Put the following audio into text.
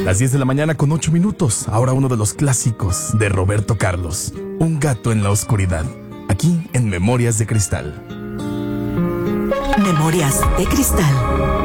Las 10 de la mañana con 8 minutos. Ahora uno de los clásicos de Roberto Carlos. Un gato en la oscuridad. Aquí en Memorias de Cristal. Memorias de Cristal.